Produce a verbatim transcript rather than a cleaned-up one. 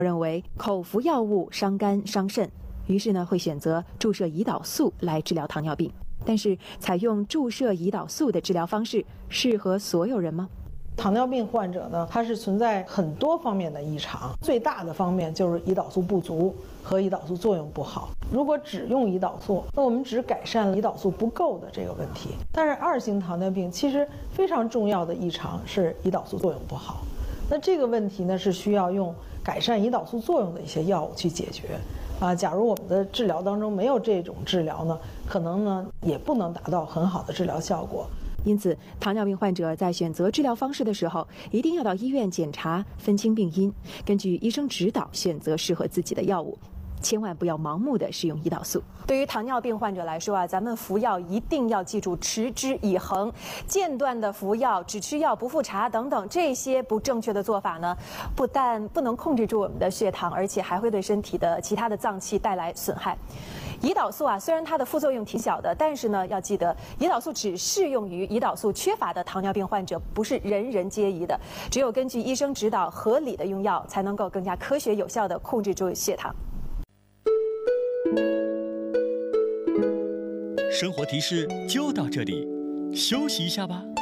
认为口服药物伤肝伤肾，于是呢会选择注射胰岛素来治疗糖尿病。但是，采用注射胰岛素的治疗方式适合所有人吗？ 糖尿病患者呢，它是存在很多方面的异常，最大的方面就是胰岛素不足和胰岛素作用不好。如果只用胰岛素，那我们只改善了胰岛素不够的这个问题。但是二型糖尿病其实非常重要的异常是胰岛素作用不好，那这个问题呢是需要用改善胰岛素作用的一些药物去解决。啊，假如我们的治疗当中没有这种治疗呢，可能呢也不能达到很好的治疗效果。 因此，糖尿病患者在选择治疗方式的时候，一定要到医院检查，分清病因，根据医生指导选择适合自己的药物，千万不要盲目的使用胰岛素。对于糖尿病患者来说啊，咱们服药一定要记住持之以恒，间断的服药、只吃药不复查等等这些不正确的做法呢，不但不能控制住我们的血糖，而且还会对身体的其他的脏器带来损害。胰岛素啊，虽然它的副作用挺小的，但是呢，要记得胰岛素只适用于胰岛素缺乏的糖尿病患者，不是人人皆宜的。只有根据医生指导，合理的用药，才能够更加科学有效的控制住血糖。 生活提示就到这里，休息一下吧。